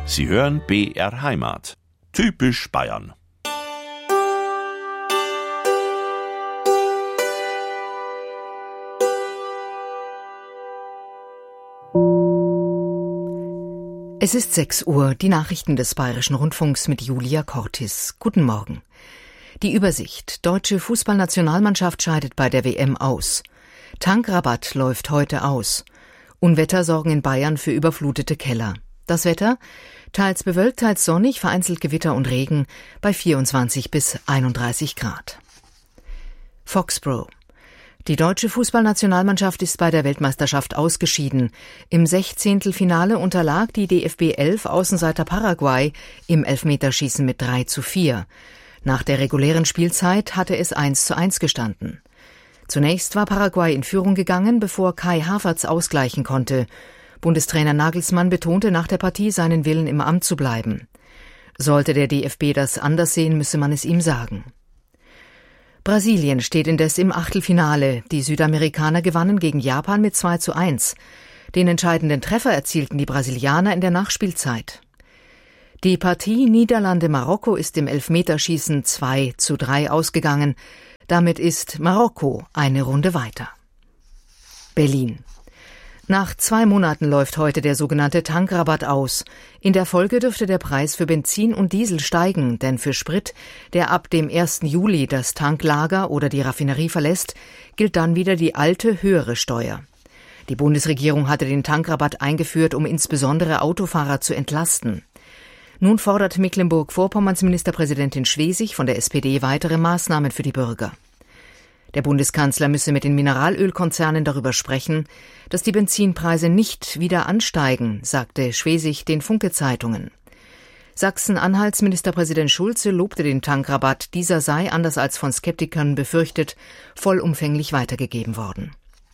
Sie hören BR Heimat. Typisch Bayern. Es ist 6 Uhr, die Nachrichten des Bayerischen Rundfunks mit Julia Cortis. Guten Morgen. Die Übersicht. Deutsche Fußballnationalmannschaft scheidet bei der WM aus. Tankrabatt läuft heute aus. Unwetter sorgen in Bayern für überflutete Keller. Das Wetter? Teils bewölkt, teils sonnig, vereinzelt Gewitter und Regen bei 24 bis 31 Grad. Foxborough. Die deutsche Fußballnationalmannschaft ist bei der Weltmeisterschaft ausgeschieden. Im 16. Finale unterlag die DFB 11 Außenseiter Paraguay im Elfmeterschießen mit 3:4. Nach der regulären Spielzeit hatte es 1:1 gestanden. Zunächst war Paraguay in Führung gegangen, bevor Kai Havertz ausgleichen konnte. Bundestrainer Nagelsmann betonte nach der Partie seinen Willen, im Amt zu bleiben. Sollte der DFB das anders sehen, müsse man es ihm sagen. Brasilien steht indes im Achtelfinale. Die Südamerikaner gewannen gegen Japan mit 2:1. Den entscheidenden Treffer erzielten die Brasilianer in der Nachspielzeit. Die Partie Niederlande-Marokko ist im Elfmeterschießen 2:3 ausgegangen. Damit ist Marokko eine Runde weiter. Berlin. Nach 2 Monaten läuft heute der sogenannte Tankrabatt aus. In der Folge dürfte der Preis für Benzin und Diesel steigen, denn für Sprit, der ab dem 1. Juli das Tanklager oder die Raffinerie verlässt, gilt dann wieder die alte, höhere Steuer. Die Bundesregierung hatte den Tankrabatt eingeführt, um insbesondere Autofahrer zu entlasten. Nun fordert Mecklenburg-Vorpommerns Ministerpräsidentin Schwesig von der SPD weitere Maßnahmen für die Bürger. Der Bundeskanzler müsse mit den Mineralölkonzernen darüber sprechen, dass die Benzinpreise nicht wieder ansteigen, sagte Schwesig den Funke-Zeitungen. Sachsen-Anhalts Ministerpräsident Schulze lobte den Tankrabatt, dieser sei, anders als von Skeptikern befürchtet, vollumfänglich weitergegeben worden.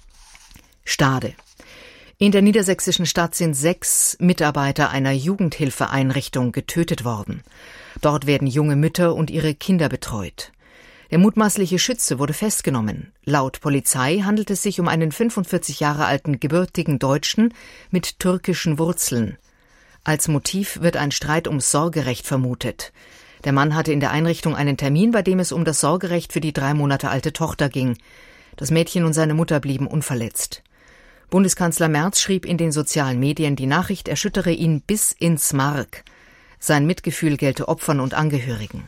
Stade. In der niedersächsischen Stadt sind 6 Mitarbeiter einer Jugendhilfeeinrichtung getötet worden. Dort werden junge Mütter und ihre Kinder betreut. Der mutmaßliche Schütze wurde festgenommen. Laut Polizei handelt es sich um einen 45 Jahre alten gebürtigen Deutschen mit türkischen Wurzeln. Als Motiv wird ein Streit ums Sorgerecht vermutet. Der Mann hatte in der Einrichtung einen Termin, bei dem es um das Sorgerecht für die 3 Monate alte Tochter ging. Das Mädchen und seine Mutter blieben unverletzt. Bundeskanzler Merz schrieb in den sozialen Medien, die Nachricht erschüttere ihn bis ins Mark. Sein Mitgefühl gelte Opfern und Angehörigen.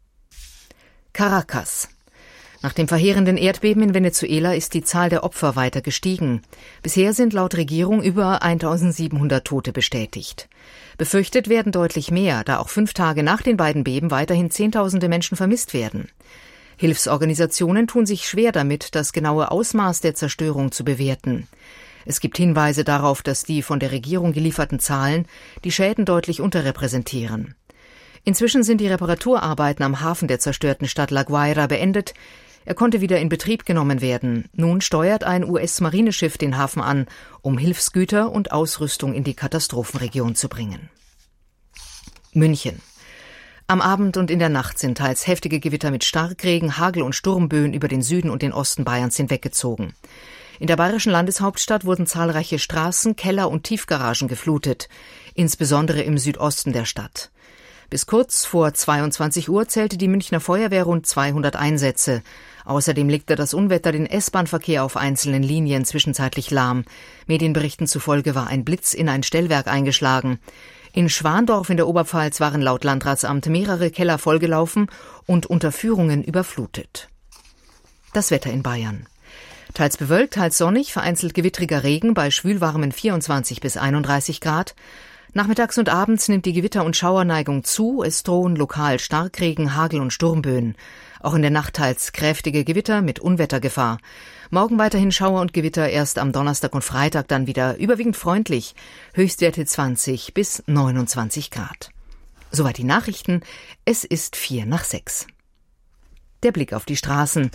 Caracas. Nach dem verheerenden Erdbeben in Venezuela ist die Zahl der Opfer weiter gestiegen. Bisher sind laut Regierung über 1700 Tote bestätigt. Befürchtet werden deutlich mehr, da auch 5 Tage nach den beiden Beben weiterhin Zehntausende Menschen vermisst werden. Hilfsorganisationen tun sich schwer damit, das genaue Ausmaß der Zerstörung zu bewerten. Es gibt Hinweise darauf, dass die von der Regierung gelieferten Zahlen die Schäden deutlich unterrepräsentieren. Inzwischen sind die Reparaturarbeiten am Hafen der zerstörten Stadt La Guaira beendet. Er konnte wieder in Betrieb genommen werden. Nun steuert ein US-Marineschiff den Hafen an, um Hilfsgüter und Ausrüstung in die Katastrophenregion zu bringen. München. Am Abend und in der Nacht sind teils heftige Gewitter mit Starkregen, Hagel und Sturmböen über den Süden und den Osten Bayerns hinweggezogen. In der bayerischen Landeshauptstadt wurden zahlreiche Straßen, Keller und Tiefgaragen geflutet, insbesondere im Südosten der Stadt. Bis kurz vor 22 Uhr zählte die Münchner Feuerwehr rund 200 Einsätze. Außerdem legte das Unwetter den S-Bahn-Verkehr auf einzelnen Linien zwischenzeitlich lahm. Medienberichten zufolge war ein Blitz in ein Stellwerk eingeschlagen. In Schwandorf in der Oberpfalz waren laut Landratsamt mehrere Keller vollgelaufen und Unterführungen überflutet. Das Wetter in Bayern. Teils bewölkt, teils sonnig, vereinzelt gewittriger Regen bei schwülwarmen 24 bis 31 Grad. Nachmittags und abends nimmt die Gewitter- und Schauerneigung zu. Es drohen lokal Starkregen, Hagel und Sturmböen. Auch in der Nacht teils kräftige Gewitter mit Unwettergefahr. Morgen weiterhin Schauer und Gewitter, erst am Donnerstag und Freitag dann wieder überwiegend freundlich. Höchstwerte 20 bis 29 Grad. Soweit die Nachrichten. Es ist 5:45. Der Blick auf die Straßen.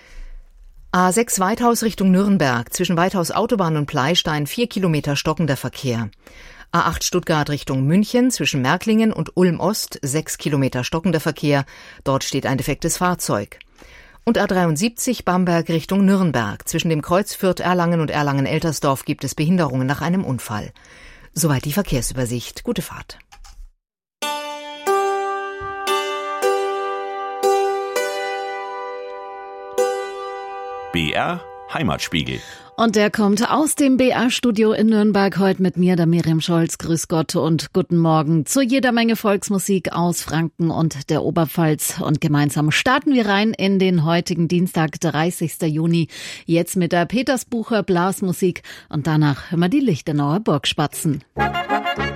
A6 Weithaus Richtung Nürnberg. Zwischen Weithaus Autobahn und Pleystein 4 Kilometer stockender Verkehr. A8 Stuttgart Richtung München, zwischen Märklingen und Ulm Ost 6 Kilometer stockender Verkehr. Dort steht ein defektes Fahrzeug. Und A73 Bamberg Richtung Nürnberg. Zwischen dem Kreuz Fürth-Erlangen und Erlangen-Eltersdorf gibt es Behinderungen nach einem Unfall. Soweit die Verkehrsübersicht. Gute Fahrt. BR Heimatspiegel. Und der kommt aus dem BR-Studio in Nürnberg heute mit mir, der Miriam Scholz. Grüß Gott und guten Morgen zu jeder Menge Volksmusik aus Franken und der Oberpfalz. Und gemeinsam starten wir rein in den heutigen Dienstag, 30. Juni. Jetzt mit der Petersbucher Blasmusik und danach hören wir die Lichtenauer Burgspatzen.